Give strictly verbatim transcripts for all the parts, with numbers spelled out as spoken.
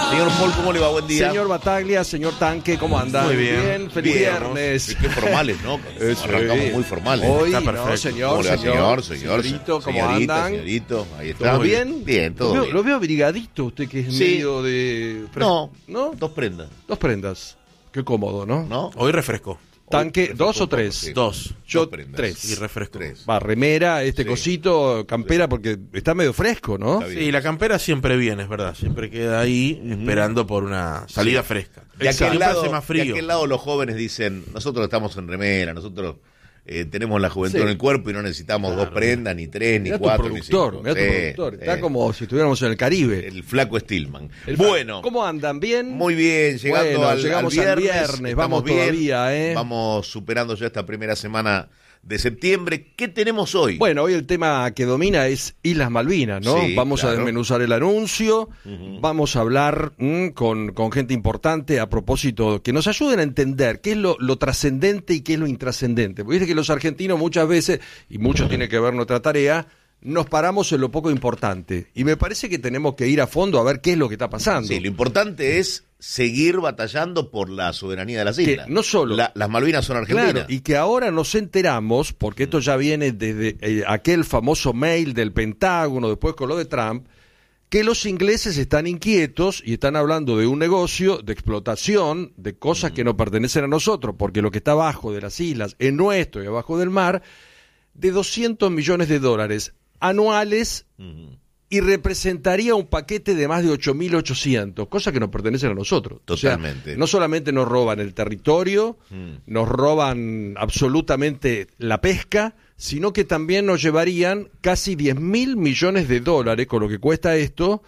Señor Paul, ¿cómo le va? Buen día. Señor Bataglia, señor Tanque, ¿cómo anda? Muy bien. Bien, feliz Bien, viernes. ¿no? Qué formales, ¿no? Eso, Arrancamos sí. muy formales. Hoy, Está no, perfecto. señor, ¿Cómo le va, señor, señor, señor, señorito, ¿cómo señorita, andan? señorito, ahí está. ¿Todo Muy bien? Bien, todo lo veo, bien. Lo veo abrigadito, usted que es Sí. medio de... No, ¿No? dos prendas, Dos prendas. Qué cómodo, ¿no? ¿no? Hoy refresco. Tanque, Refresco ¿dos un o poco, tres? sí. Dos. Yo Dos prendas. tres. Y refresco. Tres. Va, remera, este Sí. cosito, campera, porque está medio fresco, ¿no? Está bien. Sí, la campera siempre viene, es verdad. Siempre queda ahí esperando por una salida fresca. De aquel, Siempre lado, hace más de frío. aquel lado los jóvenes dicen, nosotros estamos en remera, nosotros eh, tenemos la juventud Sí. en el cuerpo y no necesitamos dos prendas, ni tres, ni Mirá tu cuatro, productor, ni mirá cinco. tu Sí, productor. sí. Está como si estuviéramos en el Caribe. El flaco Stillman. El- Bueno, ¿Cómo andan? ¿Bien? muy bien, llegando Bueno, al, llegamos al al viernes, viernes, estamos vamos bien, todavía, ¿eh? Vamos superando ya esta primera semana de septiembre. ¿Qué tenemos hoy? Bueno, hoy el tema que domina es Islas Malvinas, ¿no? Sí, Vamos claro. a desmenuzar el anuncio, Ujú. vamos a hablar mm, con, con gente importante a propósito, que nos ayuden a entender qué es lo, lo trascendente y qué es lo intrascendente. Porque viste que los argentinos muchas veces, y mucho tiene que ver nuestra tarea, nos paramos en lo poco importante. Y me parece que tenemos que ir a fondo a ver qué es lo que está pasando. Sí, lo importante es seguir batallando por la soberanía de las Que islas. no solo- La- las Malvinas son argentinas. Claro, y que ahora nos enteramos, porque esto ya viene desde eh, aquel famoso mail del Pentágono, después con lo de Trump, que los ingleses están inquietos y están hablando de un negocio de explotación de cosas que no pertenecen a nosotros, porque lo que está abajo de las islas es nuestro y abajo del mar, de doscientos millones de dólares anuales Ujú. y representaría un paquete de más de ocho mil ochocientos, cosas que nos pertenecen a nosotros. O sea, Totalmente. no solamente nos roban el territorio, Mm. nos roban absolutamente la pesca, sino que también nos llevarían casi diez mil millones de dólares, con lo que cuesta esto,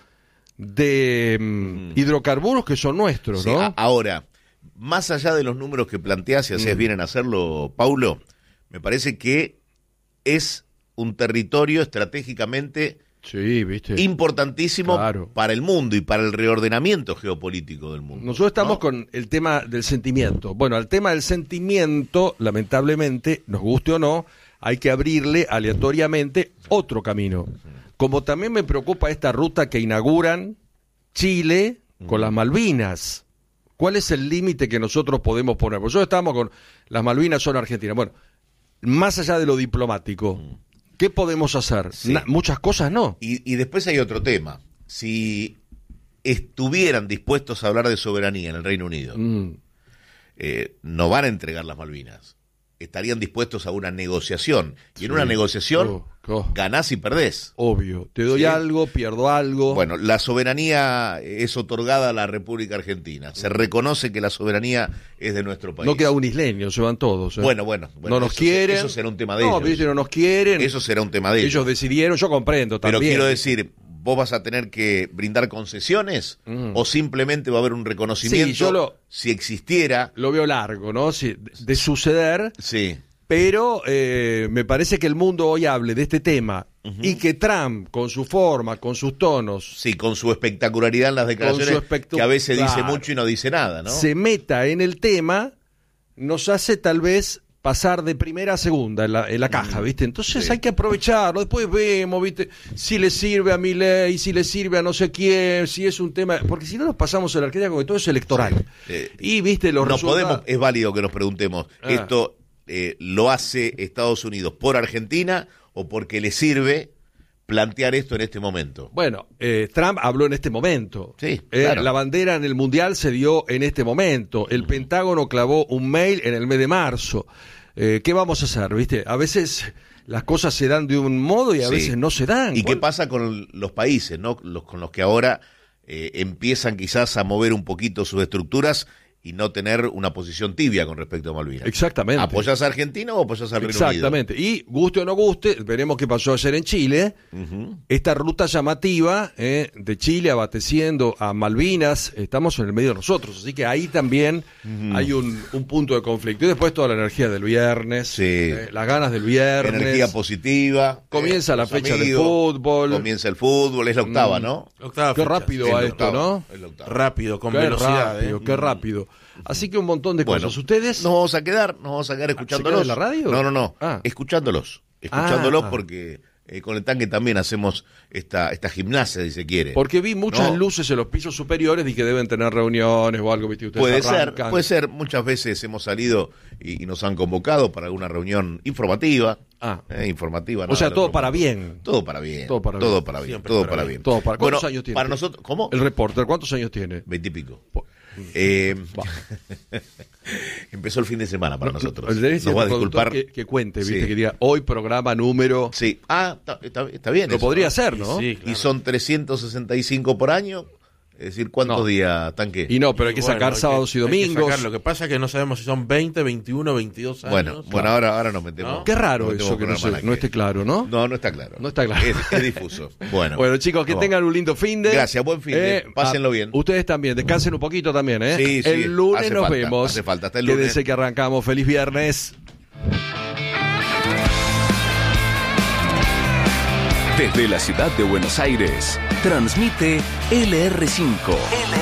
de mm, hidrocarburos que son nuestros, Sí, ¿no? a- ahora, más allá de los números que planteás y hacés Mm. bien en hacerlo, Paulo, me parece que es un territorio estratégicamente Sí, viste. importantísimo Claro. para el mundo y para el reordenamiento geopolítico del mundo. Nosotros estamos ¿no? con el tema del sentimiento. Bueno, al tema del sentimiento, lamentablemente, nos guste o no, hay que abrirle aleatoriamente otro camino. Como también me preocupa esta ruta que inauguran Chile con las Malvinas. ¿Cuál es el límite que nosotros podemos poner? Porque nosotros estamos con las Malvinas son argentinas. Bueno, más allá de lo diplomático, ¿qué podemos hacer? Sí. Na- muchas cosas no. Y, y después hay otro tema. Si estuvieran dispuestos a hablar de soberanía en el Reino Unido, Mm. eh, no van a entregar las Malvinas. Estarían dispuestos a una negociación. Y en Sí. una negociación Oh, oh. ganás y perdés. Obvio. Te doy Sí. algo, pierdo algo. Bueno, la soberanía es otorgada a la República Argentina. Se reconoce que la soberanía es de nuestro país. No queda un isleño, se van todos. ¿eh? Bueno, bueno, bueno, no nos eso- quieren. eso será un tema de no, ellos. viste, no nos quieren. Eso será un tema de ellos. Ellos decidieron, yo comprendo Pero también. quiero decir, ¿vos vas a tener que brindar concesiones Mm. o simplemente va a haber un reconocimiento Sí, yo lo- si existiera? Lo veo largo, ¿no? Sí, de, de suceder, Sí. pero eh, me parece que el mundo hoy hable de este tema y que Trump, con su forma, con sus tonos, Sí, con su espectacularidad en las declaraciones, espectu- que a veces dice Claro. mucho y no dice nada, ¿no? se meta en el tema, nos hace tal vez pasar de primera a segunda en la, en la caja, ¿viste? Entonces Sí. hay que aprovecharlo, después vemos, ¿viste? Si le sirve a Milei, si le sirve a no sé quién, si es un tema... Porque si no nos pasamos en la Argentina como que todo es electoral. Eh, Y, ¿viste? Los no resultados... podemos, es válido que nos preguntemos, Ah. ¿esto eh, lo hace Estados Unidos por Argentina o porque le sirve plantear esto en este momento? Bueno, eh, Trump habló en este momento. Sí, Eh, claro. La bandera en el Mundial se dio en este momento. El Pentágono clavó un mail en el mes de marzo. Eh, ¿Qué vamos a hacer? ¿Viste? A veces las cosas se dan de un modo y a Sí. veces no se dan. ¿Y qué ¿Cuál- pasa con los países, ¿no? Los, con los que ahora eh, empiezan quizás a mover un poquito sus estructuras y no tener una posición tibia con respecto a Malvinas? Exactamente. ¿Apoyás a Argentina o apoyás al Reino Unido? Exactamente. Y guste o no guste, veremos qué pasó ayer en Chile. Ujú. Esta ruta llamativa eh, de Chile abasteciendo a Malvinas, estamos en el medio de nosotros, así que ahí también hay un, un punto de conflicto. Y después toda la energía del viernes, Sí. eh, las ganas del viernes. Energía positiva. Comienza eh, la los fecha del amigos, fútbol. Comienza el fútbol, es la octava, ¿no? Octava Qué fecha. rápido Es va la esto, octava, ¿no? es la octava. Rápido, con Qué velocidad. rápido, ¿eh? qué rápido. Así que un montón de Bueno, cosas. ¿Ustedes? nos vamos a quedar, nos vamos a quedar escuchándolos. ¿Se queda en la radio? No, no, no. Ah. Escuchándolos. Escuchándolos Ah. porque eh, con el tanque también hacemos esta, esta gimnasia, si se quiere. Porque vi muchas ¿no? luces en los pisos superiores y que deben tener reuniones o algo, ¿viste? Ustedes Puede ser, arrancan. puede ser. Muchas veces hemos salido y, y nos han convocado para alguna reunión informativa. Ah. Eh, informativa. O sea, nada, todo no, para bien. Todo para bien. Todo para todo bien. para bien. Siempre Todo para para bien. bien. Todo para- ¿Cuántos Bueno, años tiene? Para nosotros, ¿cómo? El reporter, ¿cuántos años tiene? Veintipico. Po- Eh, Va. empezó el fin de semana para nosotros. El derecho Nos va a del conductor disculpar. Que, que cuente, ¿viste? Sí. Que diga, hoy programa número... Sí. Ah, está, está, está bien. Lo eso, podría ¿no? hacer, ¿no? Sí, Y claro. son trescientos sesenta y cinco por año. Es decir, ¿cuántos No. días, tanque? Y no, pero hay que Bueno, sacar hay que- sábados y hay que domingos. sacar. Lo que pasa es que no sabemos si son veinte, veintiuno, veintidós años. Bueno, bueno, ahora, ahora nos metemos. ¿No? Qué raro nos metemos eso, que con no, el se- almanaque. no esté claro, ¿no? No, no está claro. No está claro. Es, es difuso. Bueno. Bueno, chicos, que No. tengan un lindo fin de. Gracias, buen fin de. Pásenlo bien. Ustedes también, descansen un poquito también, ¿eh? Sí, sí, el lunes hace nos falta, vemos. hace falta, hasta el lunes. Quédense que arrancamos. Feliz viernes. Desde la ciudad de Buenos Aires, transmite L R cinco.